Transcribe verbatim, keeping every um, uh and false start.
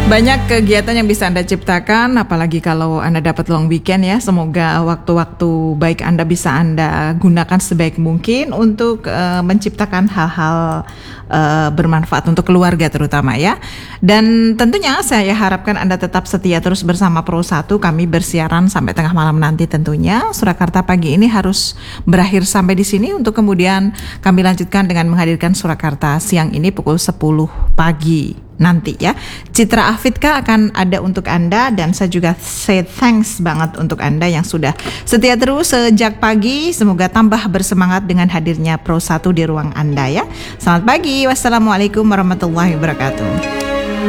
Banyak kegiatan yang bisa Anda ciptakan, apalagi kalau Anda dapat long weekend ya. Semoga waktu-waktu baik Anda bisa Anda gunakan sebaik mungkin untuk uh, menciptakan hal-hal uh, bermanfaat untuk keluarga terutama ya. Dan tentunya saya harapkan Anda tetap setia terus bersama Pro satu. Kami bersiaran sampai tengah malam nanti tentunya. Surakarta pagi ini harus berakhir sampai di sini untuk kemudian kami lanjutkan dengan menghadirkan Surakarta siang ini pukul sepuluh pagi. Nanti ya, Citra Afitka akan ada untuk Anda dan saya juga say thanks banget untuk Anda yang sudah setia terus sejak pagi. Semoga tambah bersemangat dengan hadirnya Pro satu di ruang Anda ya. Selamat pagi, wassalamualaikum warahmatullahi wabarakatuh.